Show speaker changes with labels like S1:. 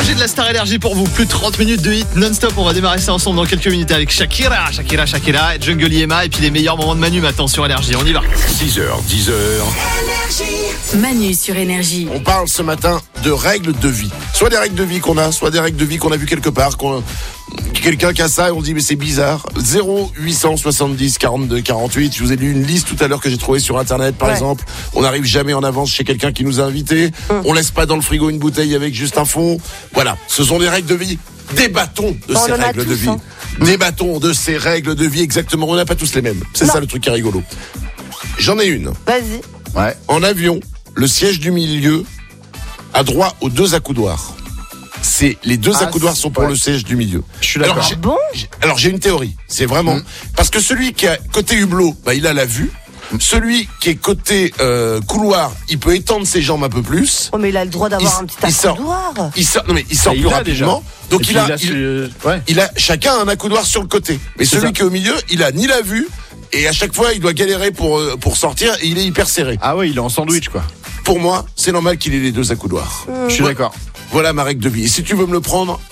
S1: J'ai de la Star Énergie pour vous. Plus de 30 minutes de hit non-stop. On va démarrer ça ensemble dans quelques minutes avec Shakira, et Jungle Yema. Et puis les meilleurs moments de Manu maintenant sur Énergie. On y va.
S2: 6h, 10h.
S3: Manu sur Énergie.
S4: On parle ce matin de règles de vie. Soit des règles de vie qu'on a, soit des règles de vie qu'on a vues quelque part. Quelqu'un qui a ça et on dit mais c'est bizarre. 0870 42 48. Je vous ai lu une liste tout à l'heure que j'ai trouvée sur internet par exemple. On n'arrive jamais en avance chez quelqu'un qui nous a invités. On laisse pas dans le frigo une bouteille avec juste un fond. Voilà, ce sont des règles de vie. Débattons de ces règles de vie. Débattons de ces règles de vie exactement. On n'a pas tous les mêmes. C'est ça le truc qui est rigolo. J'en ai une.
S5: Vas-y.
S4: Ouais. En avion, le siège du milieu a droit aux 2 accoudoirs. C'est les 2 accoudoirs sont pour le siège du milieu.
S1: Je suis d'accord.
S4: Alors j'ai une théorie. C'est vraiment parce que celui qui est côté hublot, il a la vue. Celui qui est côté couloir, il peut étendre ses jambes un peu plus.
S5: Oh mais il a le droit d'avoir un petit accoudoir.
S4: Il sort plus rapidement. Donc il a chacun un accoudoir sur le côté. Mais celui qui est au milieu, il a ni la vue et à chaque fois il doit galérer pour sortir et il est hyper serré.
S1: Ah ouais, il est en sandwich quoi.
S4: Pour moi, c'est normal qu'il ait les 2 accoudoirs.
S1: Je suis d'accord.
S4: Voilà ma règle de vie. Et si tu veux me le prendre,